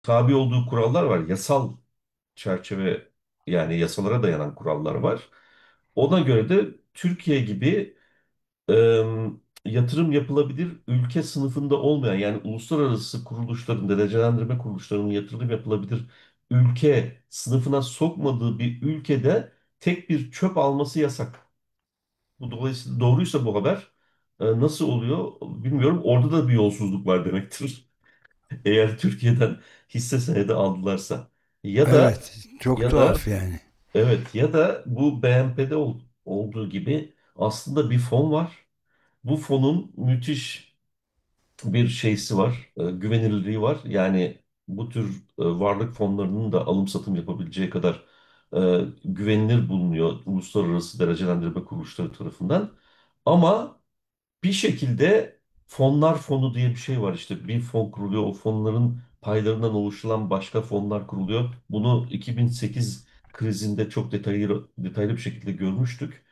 tabi olduğu kurallar var. Yasal çerçeve, yani yasalara dayanan kurallar var. Ona göre de Türkiye gibi e, yatırım yapılabilir ülke sınıfında olmayan, yani uluslararası kuruluşların, derecelendirme kuruluşlarının yatırım yapılabilir ülke sınıfına sokmadığı bir ülkede tek bir çöp alması yasak. Bu dolayısıyla doğruysa bu haber nasıl oluyor bilmiyorum. Orada da bir yolsuzluk var demektir. Eğer Türkiye'den hisse senedi aldılarsa. Ya da Evet, çok ya da tuhaf yani. evet, ya da bu BNP'de olduğu gibi aslında bir fon var. Bu fonun müthiş bir şeysi var, güvenilirliği var. Yani bu tür varlık fonlarının da alım satım yapabileceği kadar güvenilir bulunuyor uluslararası derecelendirme kuruluşları tarafından. Ama bir şekilde fonlar fonu diye bir şey var, işte bir fon kuruluyor, o fonların paylarından oluşulan başka fonlar kuruluyor. Bunu 2008 krizinde çok detaylı bir şekilde görmüştük.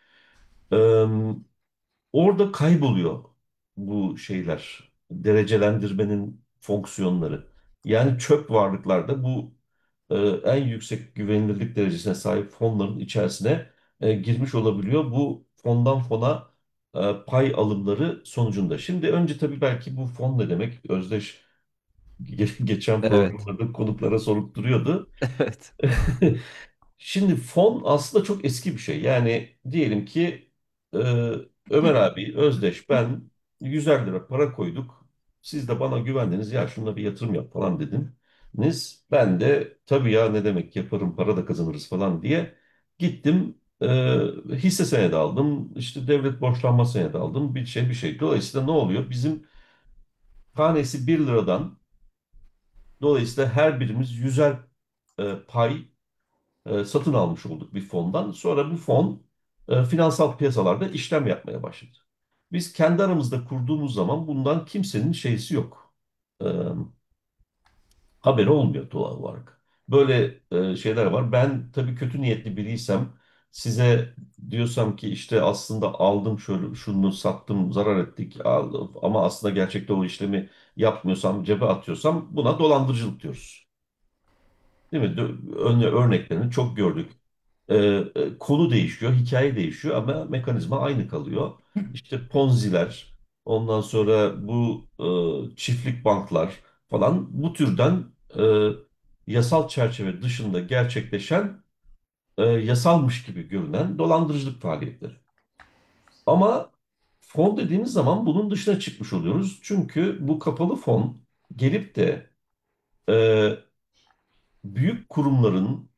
Orada kayboluyor bu şeyler, derecelendirmenin fonksiyonları. Yani çöp varlıklarda bu en yüksek güvenilirlik derecesine sahip fonların içerisine girmiş olabiliyor. Bu fondan fona pay alımları sonucunda. Şimdi önce tabii belki bu fon ne demek? Özdeş geçen Evet. programlarda konuklara sorup duruyordu. Evet. Şimdi fon aslında çok eski bir şey. Yani diyelim ki e, Ömer abi, Özdeş, ben 100'er lira para koyduk. Siz de bana güvendiniz, ya şuna bir yatırım yap falan dediniz. Ben de tabii ya, ne demek, yaparım, para da kazanırız falan diye gittim, hisse senedi aldım. İşte devlet borçlanma senedi aldım. Bir şey. Dolayısıyla ne oluyor? Bizim tanesi 1 liradan, dolayısıyla her birimiz 100'er pay satın almış olduk bir fondan. Sonra bu fon finansal piyasalarda işlem yapmaya başladı. Biz kendi aramızda kurduğumuz zaman bundan kimsenin şeysi yok. E, Haberi olmuyor doğal olarak. Böyle şeyler var. Ben tabii kötü niyetli biriysem, size diyorsam ki işte aslında aldım, şöyle şunu sattım, zarar ettik, ama aslında gerçekte o işlemi yapmıyorsam, cebe atıyorsam, buna dolandırıcılık diyoruz. Değil mi? Örneklerini çok gördük. Konu değişiyor, hikaye değişiyor ama mekanizma aynı kalıyor. İşte Ponzi'ler, ondan sonra bu çiftlik banklar falan, bu türden yasal çerçeve dışında gerçekleşen, yasalmış gibi görünen dolandırıcılık faaliyetleri. Ama fon dediğimiz zaman bunun dışına çıkmış oluyoruz. Çünkü bu kapalı fon gelip de e, büyük kurumların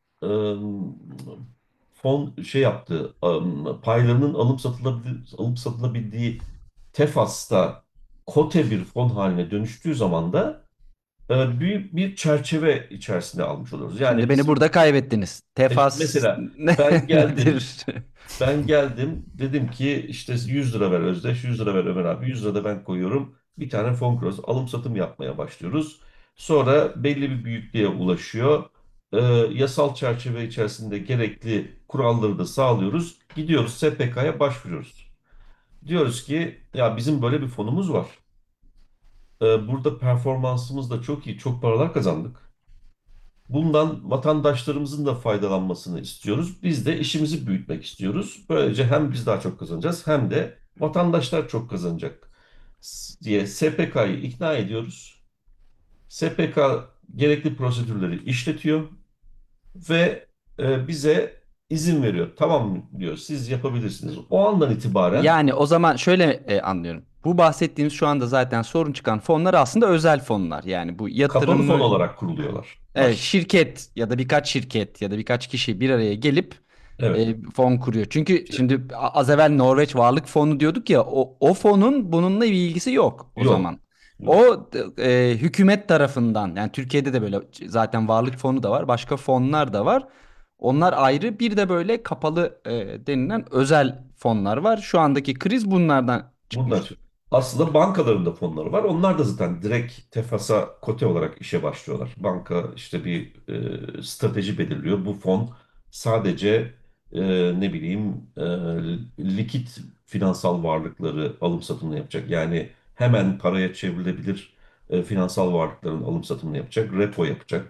fon şey yaptığı, paylarının alıp satılabildiği Tefas'ta kote bir fon haline dönüştüğü zaman da büyük bir çerçeve içerisinde almış oluyoruz. Şimdi Yani beni bizim burada kaybettiniz. Tefas mesela ben geldim nedir? ben geldim, dedim ki işte 100 lira ver Özdeş, 100 lira ver Ömer abi, 100 lira da ben koyuyorum. Bir tane fon kuruyoruz, alım satım yapmaya başlıyoruz. Sonra belli bir büyüklüğe ulaşıyor. Ee, Yasal çerçeve içerisinde gerekli kuralları da sağlıyoruz. Gidiyoruz SPK'ya başvuruyoruz. Diyoruz ki ya bizim böyle bir fonumuz var. Burada performansımız da çok iyi, çok paralar kazandık. Bundan vatandaşlarımızın da faydalanmasını istiyoruz. Biz de işimizi büyütmek istiyoruz. Böylece hem biz daha çok kazanacağız, hem de vatandaşlar çok kazanacak diye SPK'yı ikna ediyoruz. SPK gerekli prosedürleri işletiyor ve bize izin veriyor. Tamam diyor, siz yapabilirsiniz. O andan itibaren Yani o zaman şöyle anlıyorum. Bu bahsettiğimiz şu anda zaten sorun çıkan fonlar aslında özel fonlar. Yani bu kapalı fon yatırımı olarak kuruluyorlar başta. şirket ya da birkaç şirket ya da birkaç kişi bir araya gelip Evet. fon kuruyor. Çünkü İşte şimdi az evvel Norveç Varlık Fonu diyorduk ya o fonun bununla bir ilgisi yok o zaman. yok. Yok. O hükümet tarafından yani Türkiye'de de böyle zaten varlık fonu da var başka fonlar da var. Onlar ayrı bir de böyle kapalı denilen özel fonlar var. Şu andaki kriz bunlardan Bundan çıkmış. sonra aslında bankaların da fonları var. Onlar da zaten direkt Tefas'a kote olarak işe başlıyorlar. Banka işte bir strateji belirliyor. Bu fon sadece ne bileyim likit finansal varlıkları alım satımını yapacak. Yani hemen paraya çevrilebilir finansal varlıkların alım satımını yapacak, repo yapacak.